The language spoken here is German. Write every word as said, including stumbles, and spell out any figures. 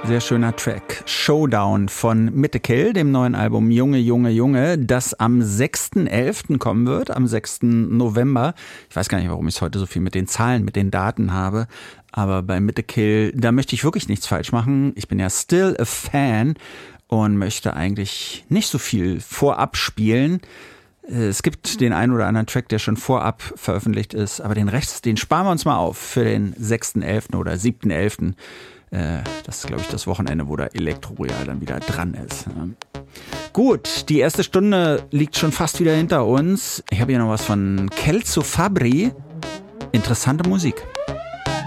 Sehr schöner Track. Showdown von Mythical, dem neuen Album Junge, Junge, Junge, das am sechsten elften kommen wird, am sechsten November. Ich weiß gar nicht, warum ich heute so viel mit den Zahlen, mit den Daten habe, aber bei Mythical, da möchte ich wirklich nichts falsch machen. Ich bin ja still a fan und möchte eigentlich nicht so viel vorab spielen. Es gibt den einen oder anderen Track, der schon vorab veröffentlicht ist, aber den Rest, den sparen wir uns mal auf für den sechsten elften oder siebten elften Das ist, glaube ich, das Wochenende, wo der Elektroreal dann wieder dran ist. Gut, die erste Stunde liegt schon fast wieder hinter uns. Ich habe hier noch was von Kelso Fabri. Interessante Musik.